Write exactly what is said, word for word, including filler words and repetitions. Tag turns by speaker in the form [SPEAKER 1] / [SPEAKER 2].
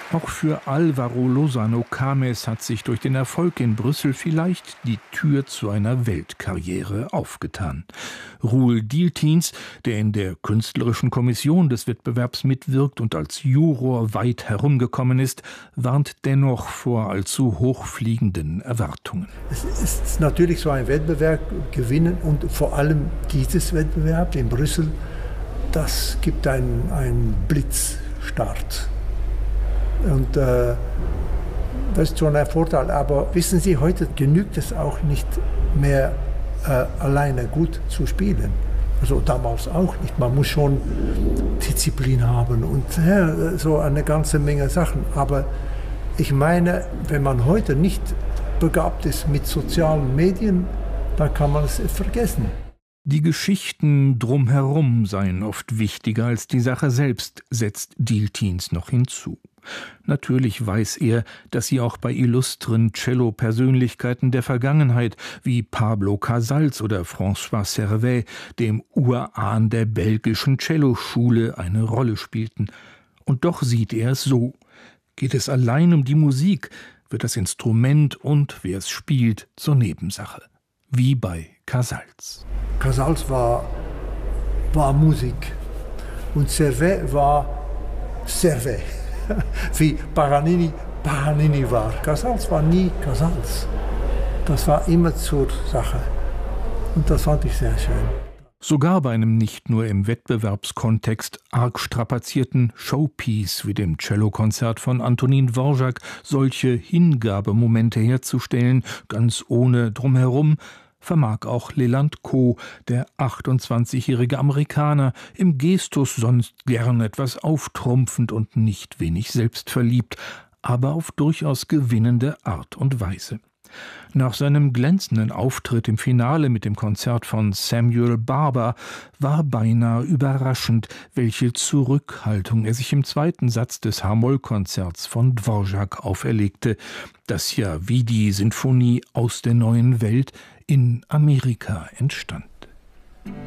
[SPEAKER 1] Auch für Álvaro Lozano Cames hat sich durch den Erfolg in Brüssel vielleicht die Tür zu einer Weltkarriere aufgetan. Roel Dieltjens, der in der künstlerischen Kommission des Wettbewerbs mitwirkt und als Juror weit herumgekommen ist, warnt dennoch vor allzu hochfliegenden Erwartungen.
[SPEAKER 2] Es ist natürlich so ein Wettbewerb gewinnen und vor allem dieses Wettbewerb in Brüssel, das gibt einen, einen Blitzstart. Und äh, das ist schon ein Vorteil. Aber wissen Sie, heute genügt es auch nicht mehr äh, alleine gut zu spielen. Also damals auch nicht. Man muss schon Disziplin haben und ja, so eine ganze Menge Sachen. Aber ich meine, wenn man heute nicht begabt ist mit sozialen Medien, dann kann man es vergessen.
[SPEAKER 1] Die Geschichten drumherum seien oft wichtiger als die Sache selbst, setzt Dieltjens noch hinzu. Natürlich weiß er, dass sie auch bei illustren Cello-Persönlichkeiten der Vergangenheit wie Pablo Casals oder François Servais, dem Urahn der belgischen Celloschule, eine Rolle spielten. Und doch sieht er es so. Geht es allein um die Musik, wird das Instrument und wer es spielt zur Nebensache. Wie bei Casals.
[SPEAKER 2] Casals war, war Musik und Servais war Servais. Wie Paganini Paganini war. Casals war nie Casals. Das war immer zur Sache. Und das fand ich sehr schön.
[SPEAKER 1] Sogar bei einem nicht nur im Wettbewerbskontext arg strapazierten Showpiece wie dem Cellokonzert von Antonin Dvorak solche Hingabemomente herzustellen, ganz ohne Drumherum, vermag auch Leland Coe, der achtundzwanzigjährige Amerikaner, im Gestus sonst gern etwas auftrumpfend und nicht wenig selbstverliebt, aber auf durchaus gewinnende Art und Weise. Nach seinem glänzenden Auftritt im Finale mit dem Konzert von Samuel Barber war beinahe überraschend, welche Zurückhaltung er sich im zweiten Satz des H-Moll-Konzerts von Dvorak auferlegte, das ja wie die Sinfonie aus der neuen Welt in Amerika entstand.